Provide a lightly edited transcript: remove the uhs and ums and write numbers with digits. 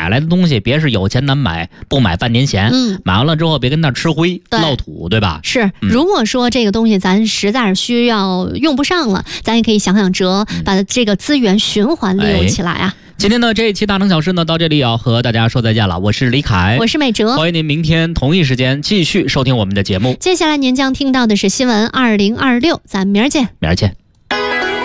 买来的东西别是有钱难买，不买半年闲。买完了之后别跟那吃灰落土，对吧？ 是，如果说这个东西咱实在是需要用不上了，咱也可以想想辙，把这个资源循环利用起来啊。 今天的这一期大城小事呢，到这里要和大家说再见了。我是李凯， 我是美哲， 欢迎您明天同一时间继续收听我们的节目。 接下来您将听到的是新闻2026，咱明儿见。 明儿见。